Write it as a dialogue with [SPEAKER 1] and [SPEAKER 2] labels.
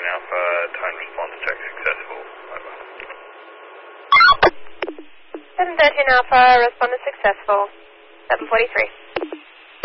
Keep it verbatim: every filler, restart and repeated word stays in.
[SPEAKER 1] Alpha, time response check successful. Over.
[SPEAKER 2] seven thirteen Alpha, responded successful. seven forty-three.